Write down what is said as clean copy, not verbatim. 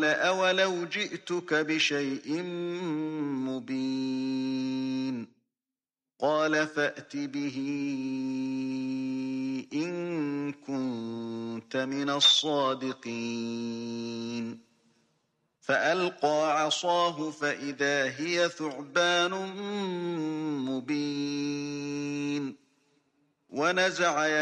أولو جئتك بشيء مبين قال فأت به إن كنت من الصادقين فألقى عصاه فإذا هي ثعبان مبين ونزع